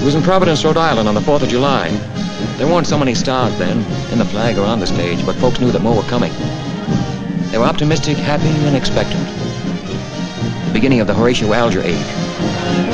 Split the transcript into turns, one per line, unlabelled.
was in Providence, Rhode Island on the 4th of July. There weren't so many stars then, in the flag or on the stage, but folks knew that more were coming. They were optimistic, happy, and expectant. The beginning of the Horatio Alger age.